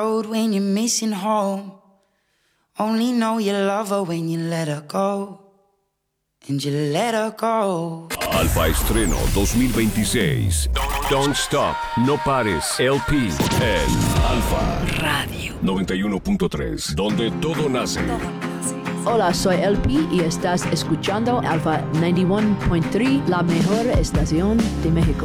When you're missing home, only know you love her when you let her go. And you let her go. Alfa Estreno 2026. Don't Stop, No Pares, LP en Alfa Radio 91.3, donde todo nace. Hola, soy LP y estás escuchando Alfa 91.3, la mejor estación de México.